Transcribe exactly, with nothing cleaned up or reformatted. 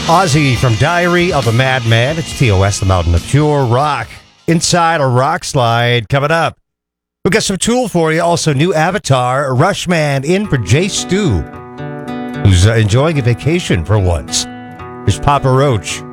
Ozzy from Diary of a Madman. It's T O S, the Mountain of Pure Rock. Inside a Rock Slide coming up. We've got some Tool for you. Also, new Avatar, Rushman in for Jay Stu, who's uh, enjoying a vacation for once. There's Papa Roach.